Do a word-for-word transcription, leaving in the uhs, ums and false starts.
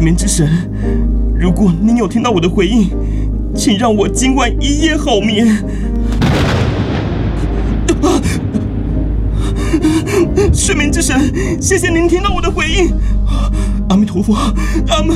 眠之神，如果您有听到我的回应，请让我今晚一夜好眠。啊！睡眠之神，谢谢您听到我的回应。阿弥陀佛，阿弥。